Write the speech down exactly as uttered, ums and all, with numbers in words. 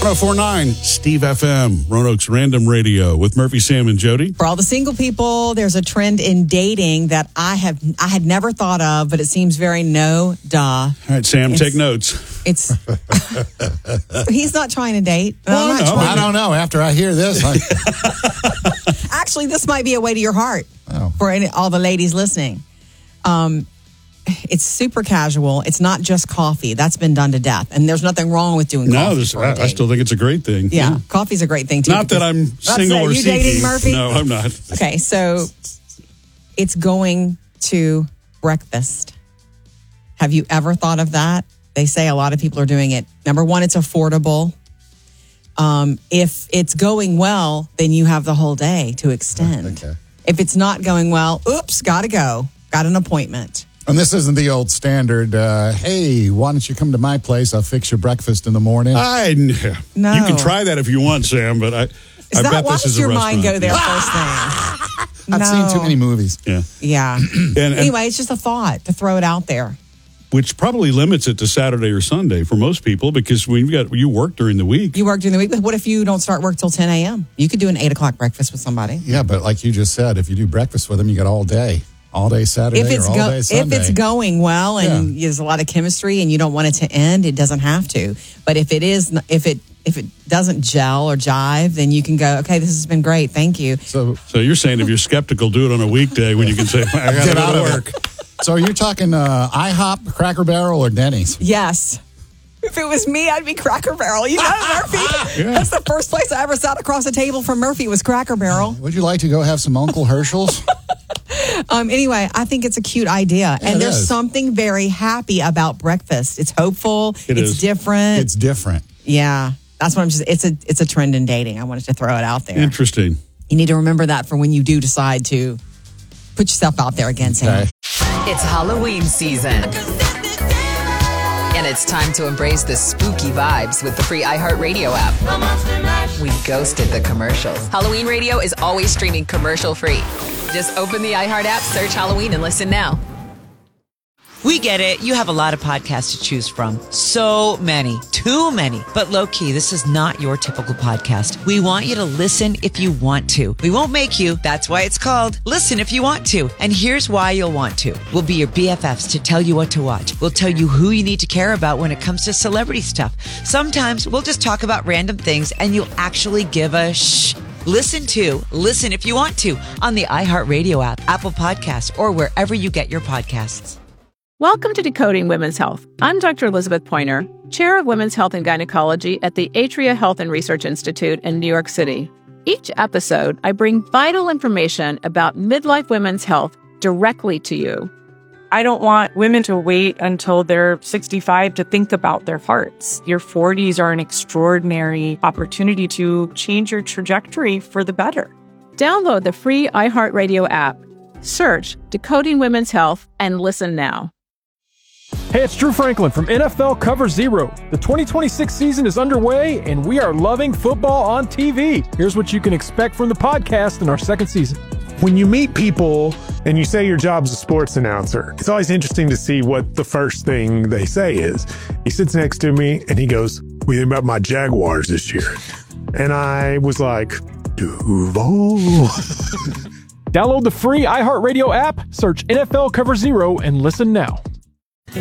one oh four point nine Steve F M, Roanoke's Random Radio with Murphy, Sam, and Jody. For all the single people, there's a trend in dating that I have I had never thought of, but it seems very no duh. All right, Sam, It's- take notes. It's he's not trying to date. Well, I'm not no. trying I to- don't know. After I hear this, I, Actually, this might be a way to your heart Oh. for any, all the ladies listening. Um, it's super casual. It's not just coffee. That's been done to death, and there's nothing wrong with doing No, coffee. this, for a I, I date. still think it's a great thing. Yeah, coffee's a great thing too. Not that because- I'm That's single it. or You seeking. dating, Murphy? No, I'm not. Okay, so it's going to breakfast. Have you ever thought of that? They say a lot of people are doing it. Number one, it's affordable. Um, if it's going well, then you have the whole day to extend. Okay. If it's not going well, oops, gotta go. Got an appointment. and this isn't the old standard, uh, hey, why don't you come to my place? I'll fix your breakfast in the morning. I, No. You can try that if you want, Sam, but I, Is I that bet why this does is a your restaurant. mind go there first thing? I've no. seen too many movies. Yeah. Yeah. And, and Anyway, it's just a thought to throw it out there. which probably limits it to Saturday or Sunday for most people because when you got you work during the week. You work during the week, but what if you don't start work till ten a.m.? You could do an eight o'clock breakfast with somebody. Yeah, but like you just said, if you do breakfast with them, you got all day. All day Saturday If it's or all go- day if Sunday. it's going well and Yeah. there's a lot of chemistry and you don't want it to end, it doesn't have to. But if it is, if it if it doesn't gel or jive, then you can go, okay, this has been great, thank you. So So you're saying if you're skeptical, do it on a weekday when you can say, I got to get go out to of work. work. So you're talking uh, IHOP, Cracker Barrel, or Denny's? Yes. If it was me, I'd be Cracker Barrel. You know, Murphy. Yeah. That's the first place I ever sat across a table from Murphy was Cracker Barrel. Would you like to go have some Uncle Herschel's? Um, anyway, I think it's a cute idea. Yeah, and it there's is. something very happy about breakfast. It's hopeful. It it's is. different. It's different. yeah. That's what I'm just, it's a, it's a trend in dating. I wanted to throw it out there. Interesting. You need to remember that for when you do decide to put yourself out there again, Sam. Okay. It's Halloween season. And it's time to embrace the spooky vibes with the free iHeartRadio app. We ghosted the commercials. Halloween Radio is always streaming commercial free. Just open the iHeart app, search Halloween, and listen now. We get it. You have a lot of podcasts to choose from. So many. Too many. But low key, this is not your typical podcast. We want you to listen if you want to. We won't make you. That's why it's called Listen If You Want To. And here's why you'll want to. We'll be your B F Fs to tell you what to watch. We'll tell you who you need to care about when it comes to celebrity stuff. Sometimes we'll just talk about random things and you'll actually give a shh. Listen to Listen If You Want To on the iHeartRadio app, Apple Podcasts, or wherever you get your podcasts. Welcome to Decoding Women's Health. I'm Doctor Elizabeth Pointer, Chair of Women's Health and Gynecology at the Atria Health and Research Institute in New York City. Each episode, I bring vital information about midlife women's health directly to you. I don't want women to wait until they're sixty-five to think about their hearts. Your forties are an extraordinary opportunity to change your trajectory for the better. Download the free iHeartRadio app. Search Decoding Women's Health and listen now. Hey, it's Drew Franklin from N F L Cover Zero. The twenty twenty-six season is underway, and we are loving football on T V. Here's what you can expect from the podcast in our second season. When you meet people and you say your job's a sports announcer, it's always interesting to see what the first thing they say is. He sits next to me and he goes, "What do you think about my Jaguars this year?" And I was like, Duval. Download the free iHeartRadio app, search N F L Cover Zero, and listen now.